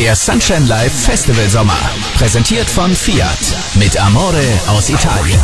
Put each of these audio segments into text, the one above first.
Der Sunshine Live Festival Sommer. Präsentiert von Fiat. Mit Amore aus Italien.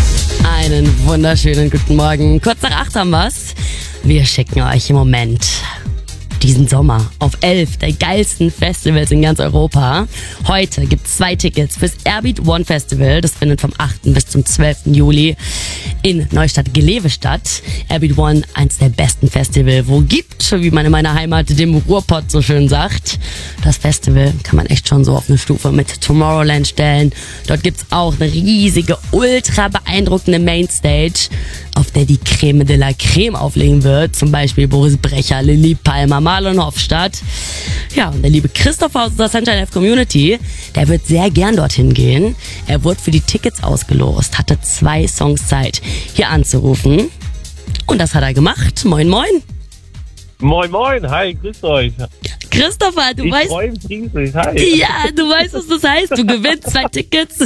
Einen wunderschönen guten Morgen. Kurz nach 8 haben wir's. Wir schicken euch im Moment diesen Sommer auf 11 der geilsten Festivals in ganz Europa. Heute gibt's 2 Tickets fürs Airbeat One Festival. Das findet vom 8. bis zum 12. Juli in Neustadt-Glewe statt. Airbeat One, eins der besten Festival, wo gibt, wie man in meiner Heimat, dem Ruhrpott so schön sagt. Das Festival kann man echt schon so auf eine Stufe mit Tomorrowland stellen. Dort gibt's auch eine riesige, ultra beeindruckende Mainstage, auf der die Creme de la Creme auflegen wird. Zum Beispiel Boris Brecher, Lilly Palmer, Marlon Hofstadt. Ja, und der liebe Christopher aus der Sunshine Live Community, der wird sehr gern dorthin gehen. Er wurde für die Tickets ausgelost, hatte 2 Songs Zeit, hier anzurufen. Und das hat er gemacht. Moin, moin. Moin, moin. Hi, grüßt euch. Christopher, du weißt... Ich freue mich riesig. Hi. Ja, du weißt, was das heißt. Du gewinnst 2 Tickets.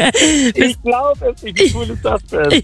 Ich glaube es nicht. Wie cool ist das denn?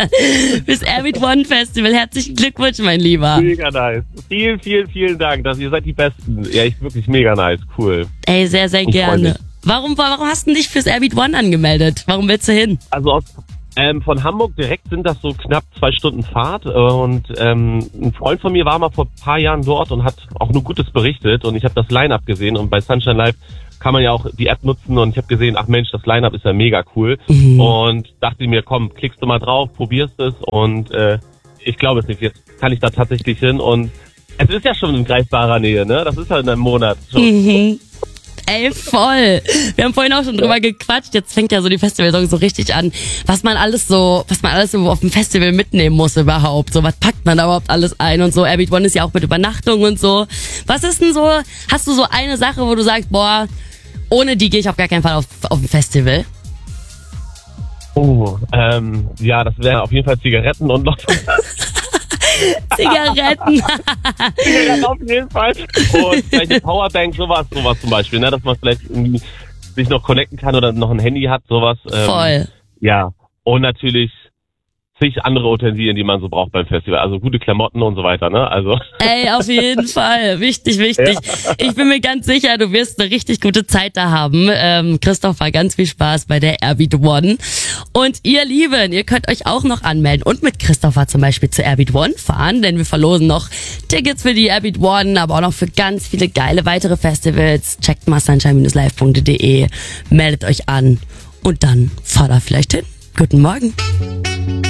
Bis Airbeat One Festival. Herzlichen Glückwunsch, mein Lieber. Mega nice. Vielen, vielen, vielen Dank. Ihr seid die Besten. Ja, ich wirklich mega nice. Cool. Ey, sehr, sehr gerne. Warum hast du dich fürs Airbeat One angemeldet? Warum willst du hin? Also von Hamburg direkt sind das so knapp 2 Stunden Fahrt und ein Freund von mir war mal vor ein paar Jahren dort und hat auch nur Gutes berichtet und ich habe das Line-Up gesehen und bei Sunshine Live kann man ja auch die App nutzen und ich habe gesehen, ach Mensch, das Line-Up ist ja mega cool und dachte mir, komm, klickst du mal drauf, probierst es und ich glaube es nicht, jetzt kann ich da tatsächlich hin und es ist ja schon in greifbarer Nähe, ne? Das ist ja in einem Monat schon. Ey, voll. Wir haben vorhin auch schon drüber gequatscht. Jetzt fängt ja so die Festivalsaison so richtig an. Was man alles so auf dem Festival mitnehmen muss überhaupt. So, was packt man da überhaupt alles ein und so. Airbeat One ist ja auch mit Übernachtung und so. Was ist denn so, hast du so eine Sache, wo du sagst, boah, ohne die gehe ich auf gar keinen Fall auf ein Festival? Ja, das wären auf jeden Fall Zigaretten und noch Zigaretten. Zigaretten auf jeden Fall. Und vielleicht eine Powerbank, sowas zum Beispiel, ne, dass man vielleicht irgendwie sich noch connecten kann oder noch ein Handy hat, sowas. Voll. Ja. Und natürlich zig andere Utensilien, die man so braucht beim Festival. Also gute Klamotten und so weiter, ne? Also. Ey, auf jeden Fall. Wichtig. Ja. Ich bin mir ganz sicher, du wirst eine richtig gute Zeit da haben. Christopher, ganz viel Spaß bei der Airbeat One. Und ihr Lieben, ihr könnt euch auch noch anmelden und mit Christopher zum Beispiel zur Airbeat One fahren, denn wir verlosen noch Tickets für die Airbeat One, aber auch noch für ganz viele geile weitere Festivals. Checkt mal sunshine-live.de, meldet euch an und dann fahrt da vielleicht hin. Guten Morgen.